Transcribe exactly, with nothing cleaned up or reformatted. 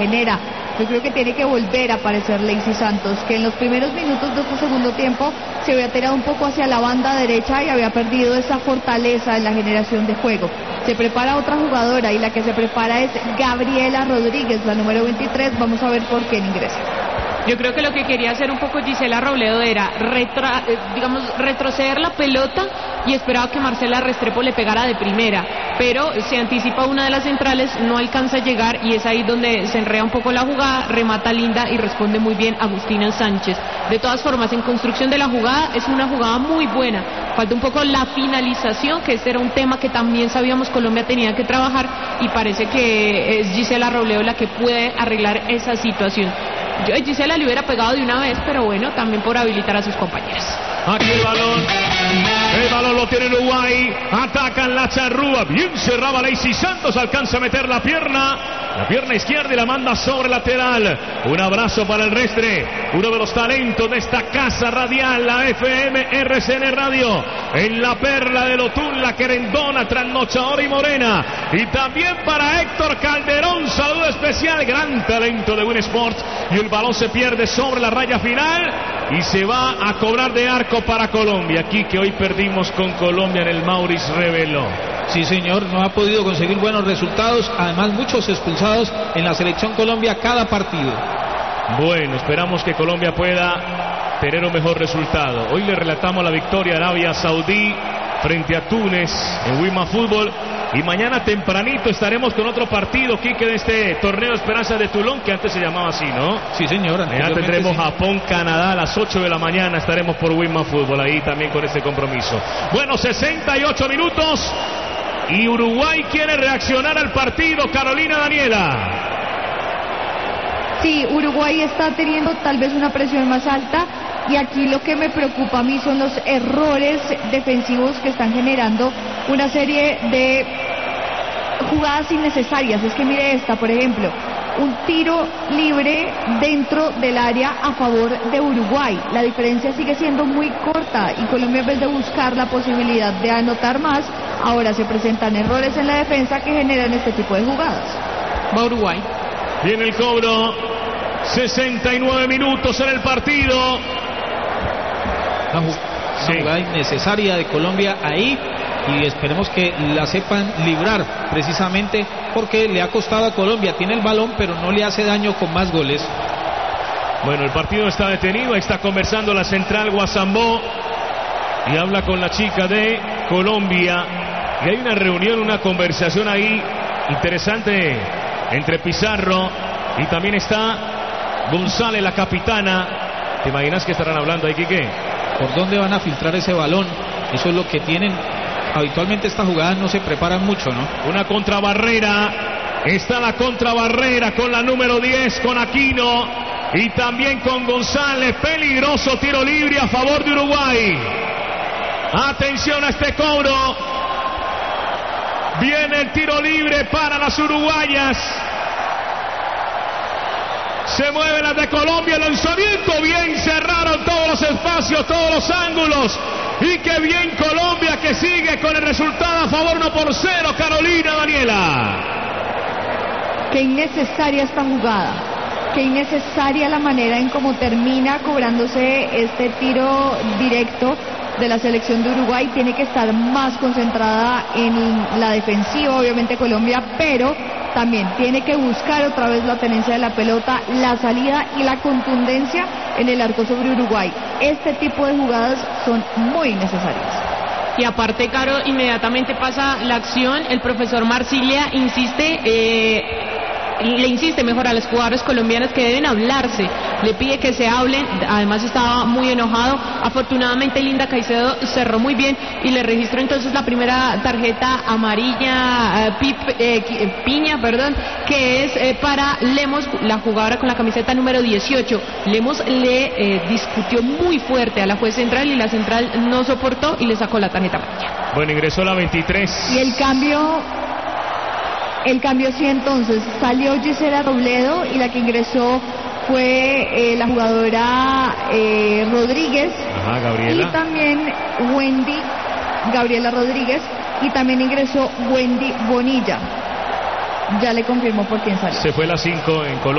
genera. Yo creo que tiene que volver a aparecer Lacey Santos, que en los primeros minutos de este segundo tiempo se había tirado un poco hacia la banda derecha y había perdido esa fortaleza en la generación de juego. Se prepara otra jugadora y la que se prepara es Gabriela Rodríguez, la número veintitrés. Vamos a ver por quién ingresa. Yo creo que lo que quería hacer un poco Gisela Robledo era retra, eh, digamos, retroceder la pelota y esperaba que Marcela Restrepo le pegara de primera, pero se anticipa una de las centrales, no alcanza a llegar y es ahí donde se enreda un poco la jugada, remata linda y responde muy bien Agustina Sánchez. De todas formas, en construcción de la jugada es una jugada muy buena, falta un poco la finalización, que este era un tema que también sabíamos Colombia tenía que trabajar y parece que es Gisela Robledo la que puede arreglar esa situación. Yo a Gisela le hubiera pegado de una vez, pero bueno, también por habilitar a sus compañeras. Aquí el balón, el balón lo tiene Uruguay, atacan la charrúa, bien cerraba Lacey Santos, alcanza a meter la pierna, la pierna izquierda y la manda sobre lateral. Un abrazo para el Restre, uno de los talentos de esta casa radial, la F M R C N Radio, en la perla de Lotún, la querendona, trasnochadora y morena. Y también para Héctor Calderón, saludo especial, gran talento de Win Sports. Y el balón se pierde sobre la raya final y se va a cobrar de arco para Colombia. Aquí que hoy perdimos con Colombia en el Maurice Reveló. Sí, señor, no ha podido conseguir buenos resultados, además muchos expulsados en la selección Colombia cada partido. Bueno, esperamos que Colombia pueda tener un mejor resultado. Hoy le relatamos la victoria de Arabia Saudí frente a Túnez en Wima Fútbol. Y mañana tempranito estaremos con otro partido, Quique, de este torneo Esperanza de Toulon, que antes se llamaba así, ¿no? Sí, señor. Mañana tendremos sí. Japón, Canadá a las ocho de la mañana. Estaremos por Wima Fútbol ahí también con este compromiso. Bueno, sesenta y ocho minutos y Uruguay quiere reaccionar al partido. Carolina Daniela. Sí, Uruguay está teniendo tal vez una presión más alta y aquí lo que me preocupa a mí son los errores defensivos que están generando una serie de jugadas innecesarias. Es que mire esta, por ejemplo, un tiro libre dentro del área a favor de Uruguay. La diferencia sigue siendo muy corta y Colombia, en vez de buscar la posibilidad de anotar más, ahora se presentan errores en la defensa que generan este tipo de jugadas. Va Uruguay. Viene el cobro, sesenta y nueve minutos en el partido. Una, ju sí. una jugada innecesaria de Colombia ahí y esperemos que la sepan librar precisamente porque le ha costado a Colombia. Tiene el balón pero no le hace daño con más goles. Bueno, el partido está detenido, ahí está conversando la central Guasambó y habla con la chica de Colombia y hay una reunión, una conversación ahí interesante entre Pizarro y también está González, la capitana. ¿Te imaginas que estarán hablando ahí, Quique? ¿Por dónde van a filtrar ese balón? Eso es lo que tienen. Habitualmente estas jugadas no se preparan mucho, ¿no? Una contrabarrera. Está la contrabarrera con la número diez, con Aquino. Y también con González. Peligroso tiro libre a favor de Uruguay. Atención a este cobro. Viene el tiro libre para las uruguayas. Se mueven las de Colombia, el lanzamiento, bien cerraron todos los espacios, todos los ángulos. Y qué bien Colombia que sigue con el resultado a favor uno por cero, Carolina Daniela. Qué innecesaria esta jugada, qué innecesaria la manera en cómo termina cobrándose este tiro directo de la selección de Uruguay. Tiene que estar más concentrada en la defensiva, obviamente Colombia, pero también tiene que buscar otra vez la tenencia de la pelota, la salida y la contundencia en el arco sobre Uruguay. Este tipo de jugadas son muy necesarias. Y aparte, Caro, inmediatamente pasa la acción, el profesor Marsilia insiste, eh, le insiste mejor a las jugadoras colombianas que deben hablarse, le pide que se hablen, además estaba muy enojado. Afortunadamente Linda Caicedo cerró muy bien y le registró entonces la primera tarjeta amarilla, eh, pip, eh, piña, perdón, que es eh, para Lemos, la jugadora con la camiseta número dieciocho. Lemos le eh, discutió muy fuerte a la juez central y la central no soportó y le sacó la tarjeta amarilla. Bueno, ingresó la veintitrés. Y el cambio... El cambio sí, entonces salió Gisela Robledo y la que ingresó fue eh, la jugadora eh, Rodríguez. Ajá, Gabriela. Y también Wendy, Gabriela Rodríguez, y también ingresó Wendy Bonilla. ya le confirmó por quién salió. Se fue la cinco en Colombia.